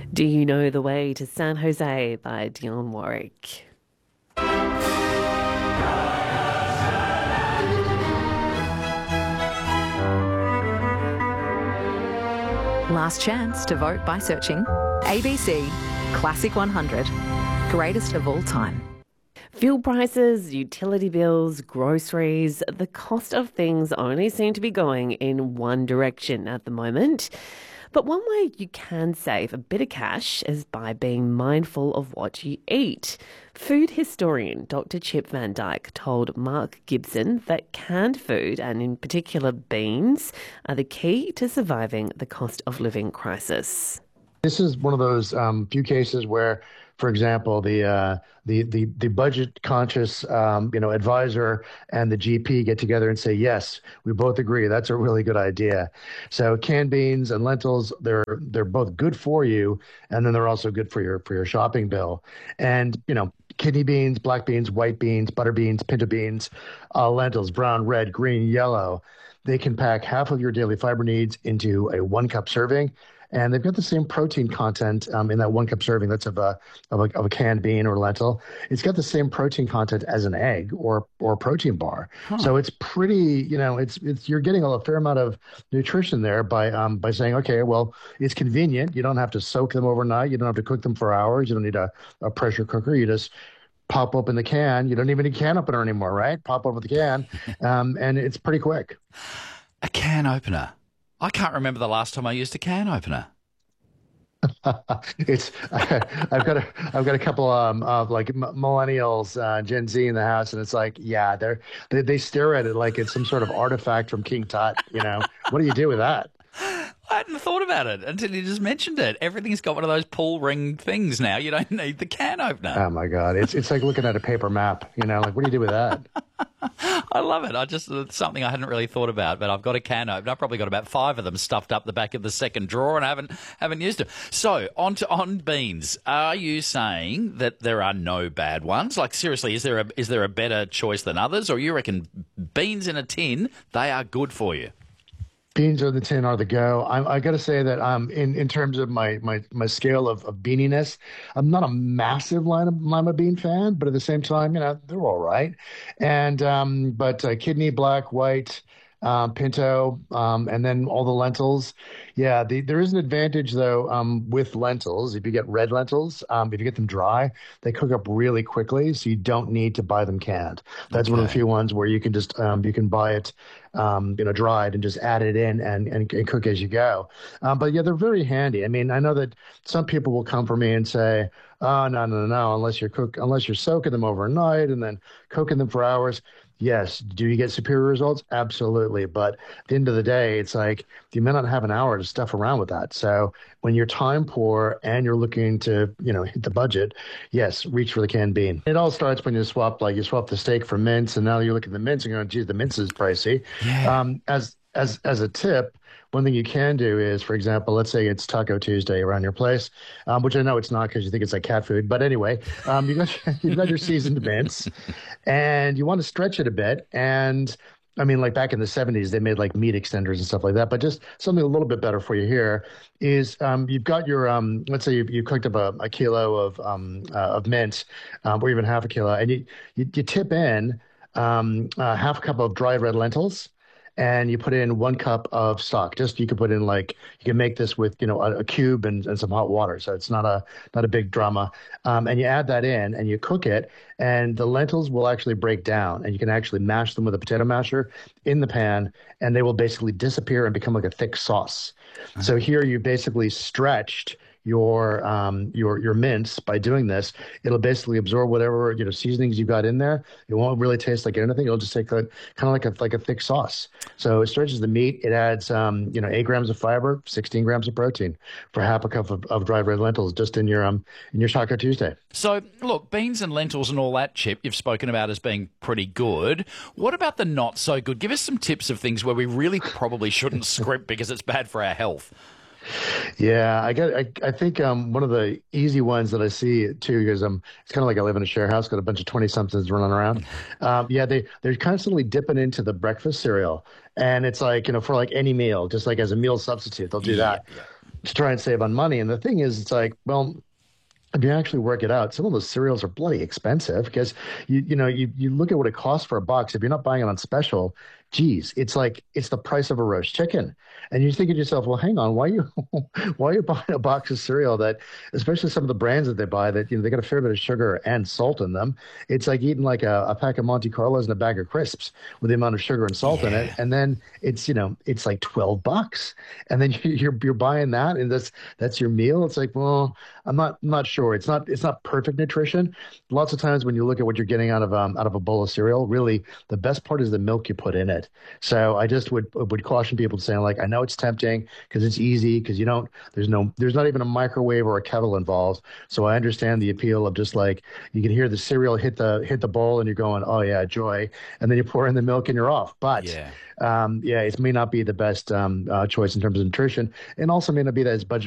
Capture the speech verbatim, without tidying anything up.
Do you know the way to San Jose by Dionne Warwick? Last chance to vote by searching A B C Classic one hundred, greatest of all time. Fuel prices, utility bills, groceries, the cost of things only seem to be going in one direction at the moment. But one way you can save a bit of cash is by being mindful of what you eat. Food historian Doctor Chip Van Dyke told Mark Gibson that canned food, and in particular beans, are the key to surviving the cost of living crisis. This is one of those um, few cases where, for example, the uh, the the the budget conscious um, you know advisor and the G P get together and say, yes, we both agree that's a really good idea. So canned beans and lentils, they're they're both good for you, and then they're also good for your for your shopping bill. And you know. Kidney beans, black beans, white beans, butter beans, pinto beans, uh, lentils, brown, red, green, yellow. They can pack half of your daily fiber needs into a one cup serving. And they've got the same protein content um, in that one cup serving that's of a, of a of a canned bean or lentil. It's got the same protein content as an egg or or a protein bar. Huh. So it's pretty, you know, it's it's you're getting a fair amount of nutrition there by um by saying, okay, well, it's convenient. You don't have to soak them overnight. You don't have to cook them for hours. You don't need a, a pressure cooker. You just pop open the can. You don't even need a can opener anymore, right? Pop open the can, um, and it's pretty quick. A can opener. I can't remember the last time I used a can opener. it's I, I've got a I've got a couple um, of like millennials, uh, Gen Z in the house, and it's like, yeah, they're they, they stare at it like it's some sort of artifact from King Tut. You know, what do you do with that? I hadn't thought about it until you just mentioned it. Everything's got one of those pull ring things now. You don't need the can opener. Oh my God, it's it's like looking at a paper map. You know, like what do you do with that? I love it. I just it's something I hadn't really thought about, but I've got a can opener. I've probably got about five of them stuffed up the back of the second drawer, and I haven't haven't used them. So on to on beans. Are you saying that there are no bad ones? Like seriously, is there a is there a better choice than others, or you reckon beans in a tin they are good for you? Beans are the tin are the go. I, I got to say that um, in, in terms of my my, my scale of, of beaniness, I'm not a massive lima, lima bean fan, but at the same time, you know, they're all right. And um, but uh, kidney, black, white, um, pinto, um, and then all the lentils. Yeah, the, there is an advantage though um, with lentils. If you get red lentils, um, if you get them dry, they cook up really quickly, so you don't need to buy them canned. That's okay. One of the few ones where you can just um, you can buy it. Um, you know, dried and just add it in and, and, and cook as you go. Um, but yeah, they're very handy. I mean, I know that some people will come for me and say, oh, no, no, no, unless you're cook, unless you're soaking them overnight and then cooking them for hours. Yes. Do you get superior results? Absolutely. But at the end of the day, it's like you may not have an hour to stuff around with that. So when you're time poor and you're looking to, you know, hit the budget, yes, reach for the canned bean. It all starts when you swap, like you swap the steak for mince, and now you look at the mince and you're going, geez, the mince is pricey. Yeah. Um, as as as a tip, one thing you can do is, for example, let's say it's Taco Tuesday around your place, um, which I know it's not because you think it's like cat food. But anyway, um, you got you've got your seasoned mince, and you want to stretch it a bit. And I mean, like back in the seventies, they made like meat extenders and stuff like that. But just something a little bit better for you here is um, you've got your, um, let's say you, you cooked up a, a kilo of um, uh, of mince, um, or even half a kilo, and you you, you tip in um, uh, half a cup of dried red lentils. And you put in one cup of stock. Just you could put in like you can make this with you know a, a cube and, and some hot water, so it's not a not a big drama. Um, and you add that in and you cook it, and the lentils will actually break down, and you can actually mash them with a potato masher in the pan, and they will basically disappear and become like a thick sauce. Uh-huh. So here you basically stretched your um your your mince by doing this. It'll basically absorb whatever you know seasonings you got in there. It won't really taste like anything. It'll just take a kind of like a like a thick sauce. So it stretches the meat. It adds um you know eight grams of fiber, sixteen grams of protein for half a cup of, of dried red lentils just in your um in your Taco Tuesday. So look, beans and lentils and all that, Chip, you've spoken about as being pretty good. What about the not so good? Give us some tips of things where we really probably shouldn't script because it's bad for our health. Yeah, I got. I, I think um, one of the easy ones that I see too, because um, it's kind of like I live in a share house, got a bunch of twenty somethings running around. Um, yeah, they they're constantly dipping into the breakfast cereal, and it's like you know for like any meal, just like as a meal substitute, they'll do that. Yeah, yeah. to try and save on money. And the thing is, it's like, well, if you actually work it out, some of those cereals are bloody expensive because you you know you you look at what it costs for a box. If you're not buying it on special, geez, it's like it's the price of a roast chicken. And you think to yourself, well, hang on, why are you why are you buying a box of cereal that, especially some of the brands that they buy that you know they got a fair bit of sugar and salt in them. It's like eating like a, a pack of Monte Carlos and a bag of crisps with the amount of sugar and salt in it. Yeah. And then it's you know it's like twelve bucks, and then you, you're you're buying that, and that's that's your meal. It's like, well, I'm not I'm not sure. It's not it's not perfect nutrition. Lots of times when you look at what you're getting out of um out of a bowl of cereal, really the best part is the milk you put in it. So I just would would caution people to saying like, I know it's tempting because it's easy because you don't there's no there's not even a microwave or a kettle involved. So I understand the appeal of just like you can hear the cereal hit the hit the bowl and you're going, oh yeah, joy, and then you pour in the milk and you're off. But Yeah. um, yeah, it may not be the best um, uh, choice in terms of nutrition, and also may not be that as budget